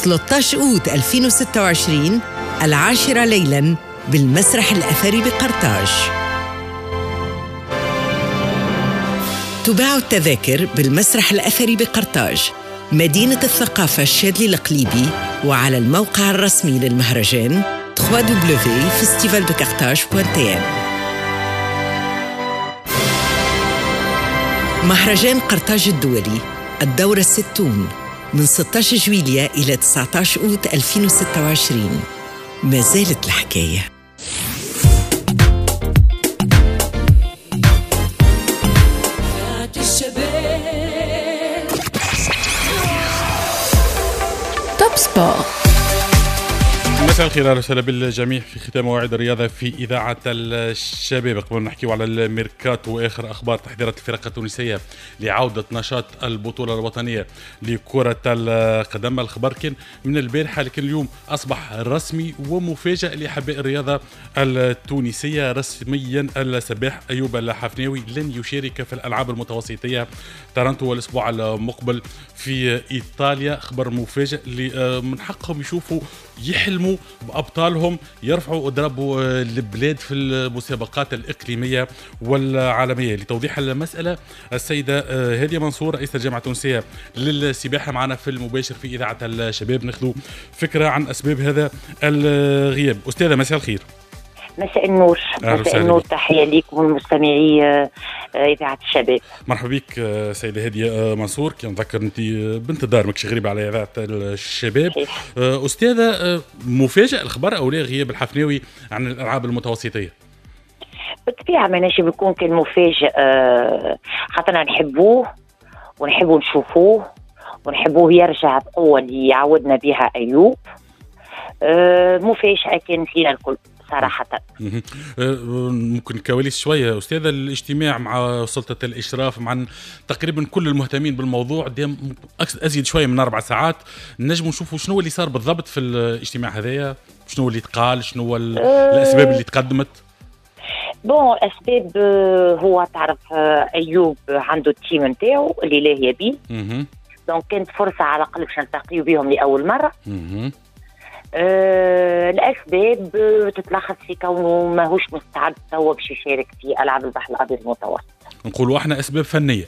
13 أوت 2026 10 ليلاً بالمسرح الأثري بقرطاج. تباع التذاكر بالمسرح الأثري بقرطاج، مدينة الثقافة الشاذلي القليبي، وعلى الموقع الرسمي للمهرجان www.festivaldecarthage.tn. مهرجان قرطاج الدولي الدورة 60 من 16 جويلية إلى 19 أوت 2026. ما زالت الحكاية. توب سبور. مساء الخير، اهلا وسهلا بالجميع في ختام موعد الرياضه في اذاعه الشباب. قبل نحكيو على الميركاتو واخر اخبار تحضيرات الفرق التونسيه لعوده نشاط البطوله الوطنيه لكره القدم. الخبر كان من البارحه لكن اليوم اصبح رسمي ومفاجئ لاحباء الرياضه التونسيه. رسميا السباح ايوب الحفناوي لن يشارك في الالعاب المتوسطيه تارنتو الاسبوع المقبل في ايطاليا. خبر مفاجئ اللي من حقهم يشوفوا يحلموا بأبطالهم يرفعوا ويضربوا البلاد في المسابقات الإقليمية والعالمية. لتوضيح المسألة السيدة هادية منصور رئيسة الجامعة التونسية للسباحة معنا في المباشر في إذاعة الشباب، ناخذوا فكرة عن أسباب هذا الغياب. أستاذة مساء الخير. مساء النور. مساء النور، تحية لكم والمستمعي إذاعة الشباب. مرحبا بك سيدة هادية منصور. كي نذكر أنت بنت دار ماكش غريبة على إذاعة الشباب. أستاذة، مفاجئ الخبر أو لا غياب الحفناوي عن الألعاب المتوسطية؟ بالطبيعة ما نجم يكون كان مفاجئ، خاطرنا نحبوه ونحبوا نشوفوه ونحبوه يرجع بقوة اللي يعودنا بها أيوب. مفاجئ كان فينا الكل صراحة. ممكن الكواليس شوية أستاذة، الاجتماع مع سلطة الإشراف مع تقريبا كل المهتمين بالموضوع أزيد شوية من 4 ساعات، نجموا نشوفوا شنو اللي صار بالضبط في الاجتماع هذايا، شنو اللي تقال، شنو الأسباب اللي تقدمت. بون أسباب، هو تعرف أيوب عنده التيم نتاعو اللي لاهي بيه، دونك كانت فرصة على الأقل باش نلتقيو بهم لأول مرة. الأسباب تتلخص في كونه ماهوش مستعد توا باش يشارك في ألعاب البحر الأبيض المتوسط. نقولوا احنا أسباب فنية.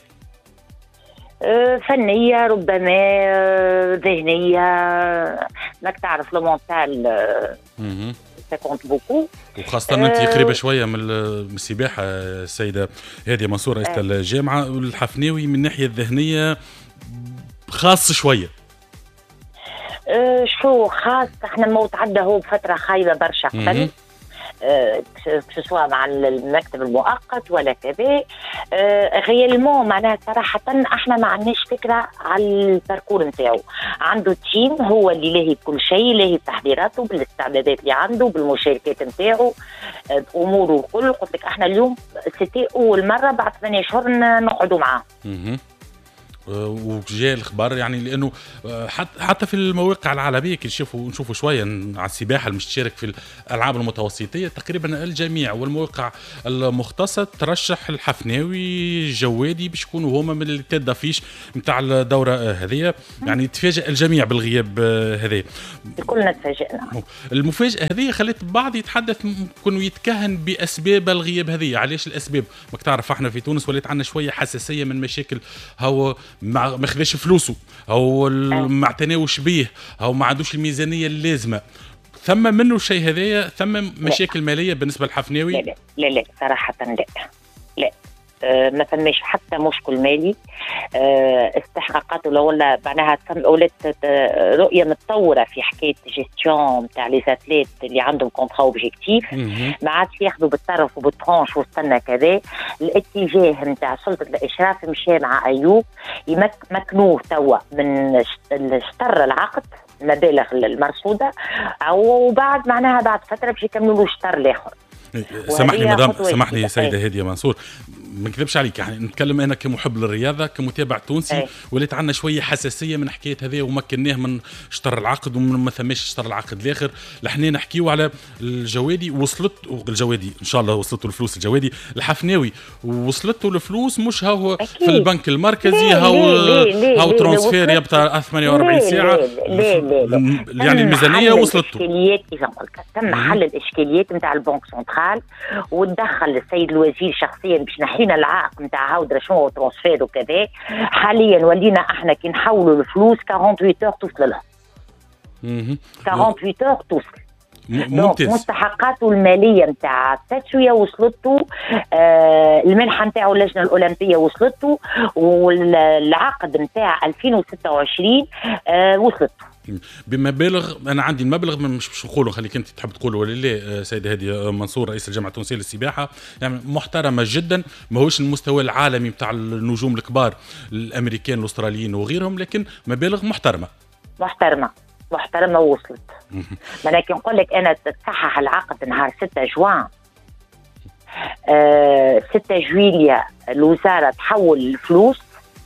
فنية ربما، ذهنية، انك تعرف لو مونتال ساكونت بوكو، وخاصة انت قريبة شوية من السباحة السيدة هادية منصور رئيسة الجامعة. الحفناوي من الناحية الذهنية خاص شوية. شو خاص، احنا الموت عدى هو بفترة خايبة برشا قبل، سواء مع المكتب المؤقت ولا كذا. غيالمون معناها صراحة احنا ما عندناش فكرة على الباركور نتاعو. عنده تيم هو اللي لاهي بكل شيء، لاهي بتحضيراته بالاستعدادات اللي عنده بالمشاركات نتاعو بأموره الكل. قلت لك احنا اليوم سيتي أول مرة بعد 8 أشهر نقعدوا معاه. وجاء الخبر يعني لانه حتى في المواقع العالميه كي نشوفوا شويه على السباحه المشترك في الالعاب المتوسطيه تقريبا الجميع والمواقع المختصه ترشح الحفناوي جوادي باش يكونوا هما من اللي تدافيش نتاع الدوره هذه. يعني تفاجئ الجميع بالغياب هذا، كلنا تفاجئنا. المفاجاه هذه خلت البعض يتحدث ممكن يتكهن باسباب الغياب هذه. علاش الاسباب؟ ماك تعرف احنا في تونس ولات عندنا شويه حساسيه من مشاكل، هو ما خذاش فلوسه او ما اعتناوش بيه او ما عندوش الميزانيه اللازمه. ثم منه الشيء هذايا، ثم مشاكل ماليه بالنسبه للحفناوي؟ لا لا لا صراحه لا ما فماش حتى مشكل مالي. استحقاقاته لو ولا معناها ولات رؤيه متطوره في حكايه جيستيون تاع لي اتليت اللي عندهم كونترا اوبجيكتيف، ما عادش ياخذوا بالطرف وبالترونش واستنى كذا. الاتجاه نتاع سلطه الاشراف مشى مع ايوب يمكنوه توا من شطر العقد المبالغ المرصوده، او بعد معناها بعد فتره باش يكملوا له الشطر الاخر. سامحني مدام، سامحني سيدة هادية منصور، ما نكذبش عليك، يعني نتكلم انا كمحب للرياضه كمتابع تونسي، ولات عندنا شويه حساسيه من حكايه هذه، ومكناه من شطر العقد ومن ما ثماش شطر العقد الاخر. لحنا نحكيو على الجوادي، وصلت الجوادي ان شاء الله وصلته الفلوس، الجوادي الحفناوي وصلته الفلوس، مش هاو في البنك المركزي، هاو ترانسفير يبقى 48 ساعه، يعني الميزانيه وصلته. كيف نقول لك، تم حل الاشكاليات نتاع البنك سنترال، وتدخل السيد الوزير شخصيا باش نحينا العائق نتاع هاو شنو هو ترانسفير وكذا. حاليا ولينا احنا كي نحولوا الفلوس 48 اور توصل لها، 48 اور توصل. ممتاز. مستحقاته الماليه نتاع التسويه وصلته، المنحه نتاعو اللجنه الاولمبيه وصلته، والعقد نتاع 2026 وصلته بمبالغ. انا عندي المبلغ مش نقوله، خليك انت تحب تقوله ولا لا. سيدة هادية منصور رئيس الجامعه التونسيه للسباحه، يعني محترمه جدا، ماهوش المستوى العالمي بتاع النجوم الكبار الامريكان الاستراليين وغيرهم، لكن مبالغ محترمه وصلت. لكن نقول لك انا تصحح العقد نهار 6 جوان، 6 جويليا الوزاره تحول الفلوس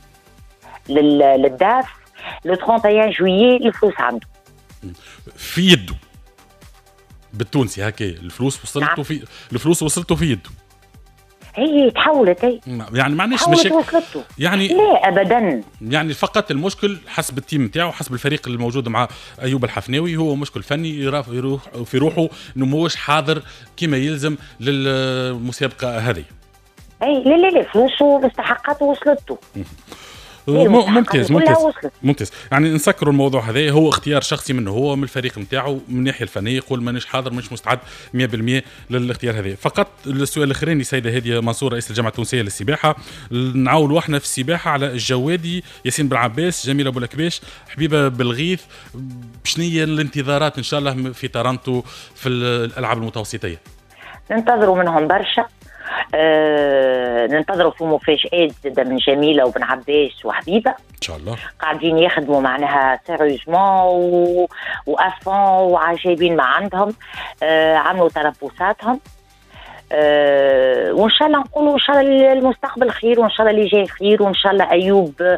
للداف، لو 31 جويي الفلوس عنده في يده بالتونسي هكا. الفلوس وصلته في الفلوس وصلته في يده، هي تحولت. هي يعني معناش مشاكل يعني، لا ابدا. يعني فقط المشكل حسب التيم نتاعو، حسب الفريق الموجود مع ايوب الحفناوي، هو مشكل فني يروح في روحه انه موش حاضر كما يلزم للمسابقه هذه. اي لا فلوسه واستحقاقاته وصلته. ممتاز. يعني نسكروا الموضوع هذا، هو اختيار شخصي منه، هو من الفريق نتاعو من الناحيه الفنيه يقول مانيش حاضر، مش مستعد 100% للاختيار هذا. فقط السؤال الاخراني سيده هادية منصور رئيس الجامعه التونسيه للسباحه، نعاولوا احنا في السباحه على الجوادي، ياسين بن عباس، جميل ابو الكباش، حبيبه بالغيث، شنية الانتظارات ان شاء الله في تورنتو في الالعاب المتوسطيه؟ ننتظروا منهم برشا، ننتظروا في مفاجآت من جميلة وبن عباس وحبيبة ان شاء الله. قاعدين يخدموا معناها سيريوزمون وافون وعجيبين ما عندهم، عملوا تربصاتهم، وان شاء الله نقولوا ان شاء الله المستقبل خير، وان شاء الله اللي جاي خير، وان شاء الله ايوب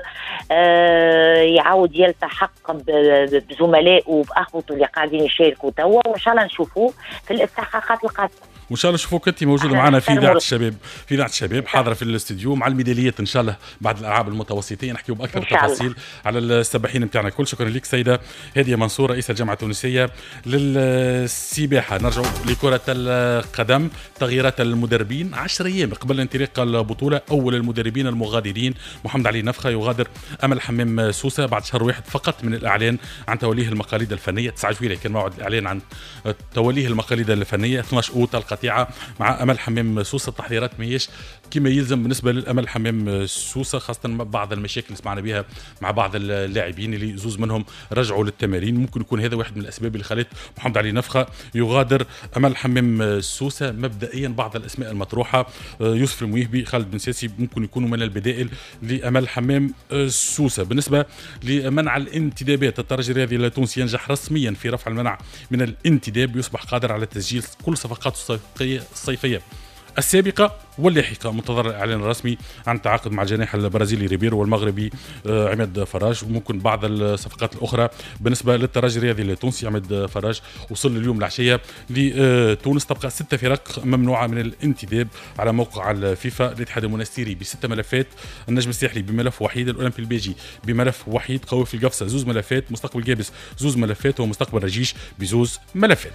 يعاود يلتحق بزملائه وباخوته اللي قاعدين يشاركوا توا، وان شاء الله نشوفوه في الاستحقاقات القادمه. وان شاء الله نشوفوك انت موجوده معنا في اذاعه الشباب، حاضره في الاستديو مع الميداليات ان شاء الله بعد الالعاب المتوسطيه، نحكيو باكثر تفاصيل على السباحين نتاعنا الكل. شكرا لك سيده هادية منصور رئيس الجامعه التونسيه للسباحه. نرجع لكره القدم، تغييرات المدربين 10 ايام قبل انطلاق البطوله. اول المدربين المغادرين محمد علي نفخه، يغادر امل حمام سوسه بعد شهر واحد فقط من الاعلان عن توليه المقاليد الفنيه. 9 جويلية كان موعد الاعلان عن توليه المقاليد الفنيه، 12 اوت القطيعه مع امل حمام سوسه. التحضيرات ماهيش كما يلزم بالنسبه للامل حمام سوسه، خاصه بعض المشاكل اللي سمعنا بها مع بعض اللاعبين اللي زوز منهم رجعوا للتمارين. ممكن يكون هذا واحد من الاسباب اللي خلت محمد علي نفخه يغادر امل حمام سوسه. مبدئيا بعض الاسماء المطروحه، يوسف المويهبي، خالد بن ساسي، ممكن يكونوا من البدائل لامل حمام سوسه. بالنسبه لمنع الانتدابات، الترجي الرياضي التونسي ينجح رسميا في رفع المنع من الانتداب، يصبح قادر على تسجيل كل صفقات الصيفيه السابقة واللاحقة. منتظر الإعلان الرسمي عن التعاقد مع الجناح البرازيلي ريبيرو والمغربي عماد فراج، وممكن بعض الصفقات الأخرى. بالنسبة للترجي الرياضي التونسي، عماد فراج وصل اليوم العشية لتونس. تبقى 6 فرق ممنوعة من الانتداب على موقع الفيفا. الاتحاد المنستيري ب6 ملفات، النجم الساحلي بملف وحيد، الأولمبي البيجي بملف وحيد، قوافل القفصة 2 ملفات، مستقبل جابس 2 ملفات، ومستقبل رجيش ب2 ملفات.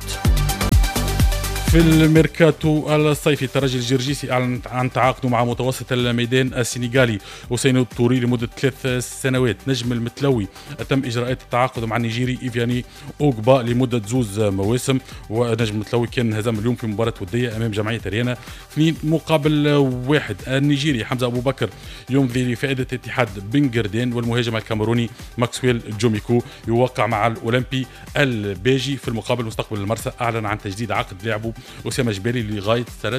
في الميركاتو الصيفي، الترجي الجرجيسي أعلن عن تعاقده مع متوسط الميدان السنغالي حسين الطوري لمدة 3 سنوات. نجم المتلوي تم إجراءات التعاقد مع النيجيري إيفياني أوغبا لمدة 2 مواسم، ونجم المتلوي كان انهزم اليوم في مباراة ودية أمام جمعية ريانا 2-1. النيجيري حمزة أبو بكر يمضي لفائدة اتحاد بنغردين، والمهاجم الكاميروني ماكسويل جوميكو يوقع مع الأولمبي البيجي. في المقابل مستقبل المرسى أعلن عن تجديد عقد لاعبه أسامة جبالي لغاية سنة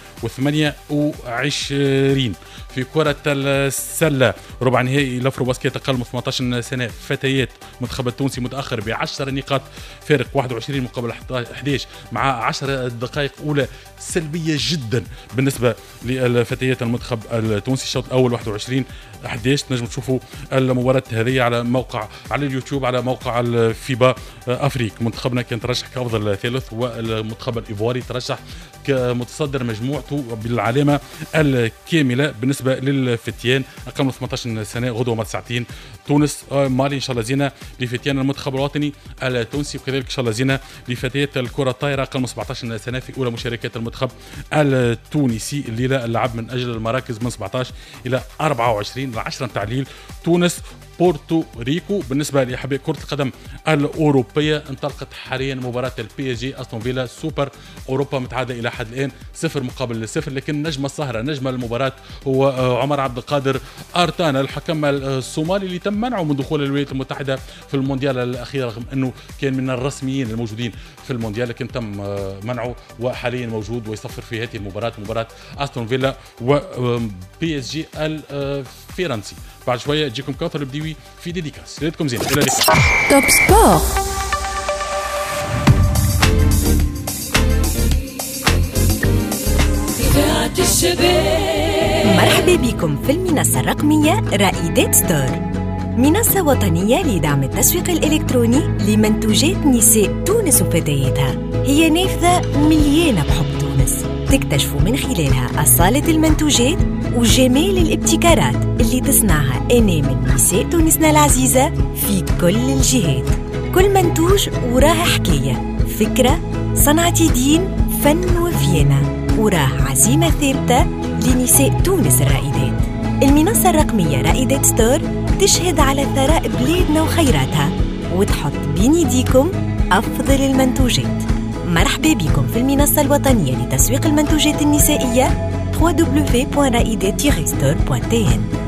2028. في كرة السلة ربع نهائي لافرو باسكيت أقل من 18 سنة فتيات المنتخب التونسي متأخر ب10 نقاط، فارق 21 مقابل 11 مع 10 دقائق أولى سلبية جدا بالنسبة للفتيات المنتخب التونسي. الشوط الأول 21-11. نجم تشوفوا المباراة هذه على موقع على اليوتيوب على موقع الفيبا أفريك. منتخبنا كان ترشح كأفضل ثالث، والمنتخب الإيفواري ترشح كمتصدر مجموعته بالعلامة الكاملة. بالنسبة للفتيان أقل من 18 سنة غدوة مع ساعتين تونس مالي إن شاء الله زينة لفتيان المنتخب الوطني التونسي، وكذلك إن شاء الله زينة لفتيات الكرة الطايرة أقل من 17 سنة في أولى مشاركات المنتخب التونسي الليلة اللعب من أجل المراكز من 17 إلى 24 ل10 تعليل تونس بورتو ريكو. بالنسبة لأحباء كرة القدم الأوروبية انطلقت حاليا مباراة البي اس جي أستون فيلا سوبر أوروبا متعادلة إلى حد الآن 0-0، لكن نجم السهرة نجم المباراة هو عمر عبد القادر أرتانا الحكم الصومالي اللي تم منعه من دخول الولايات المتحدة في المونديال الأخير رغم أنه كان من الرسميين الموجودين في المونديال، لكن تم منعه وحاليا موجود ويصفر في هذه المباراة مباراة أستون فيلا وبي اس جي الفرنسي. بعد شوية تجيكم كوثر البديوي في ديديكاس. ليلتكم زين، إلى اللقاء. توب سبور. مرحبا بكم في المنصة الرقمية رائدات ستور، منصة وطنية لدعم التسويق الإلكتروني لمنتوجات نساء تونس وفتياتها. هي نافذة مليانة بحب تونس، تكتشفوا من خلالها أصالة المنتوجات وجمال الابتكارات اللي تصنعها أنامل نساء تونسنا العزيزة في كل الجهات. كل منتوج وراه حكاية، فكرة، صنعة يدين، فن وفينة، وراه عزيمة ثابتة لنساء تونس الرائدات. المنصة الرقمية رائدات ستور تشهد على ثراء بلادنا وخيراتها وتحط بين يديكم أفضل المنتوجات. مرحبا بكم في المنصة الوطنية لتسويق المنتوجات النسائية www.raidet-store.tn.